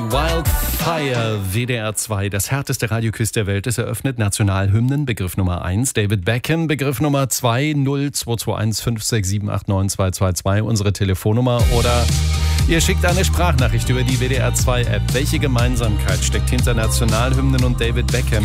Wildfire, WDR 2, das härteste Radioquiz der Welt ist eröffnet. Nationalhymnen, Begriff Nummer 1. David Beckham, Begriff Nummer 2, 0221 567 89222, unsere Telefonnummer. Oder ihr schickt eine Sprachnachricht über die WDR 2 App. Welche Gemeinsamkeit steckt hinter Nationalhymnen und David Beckham?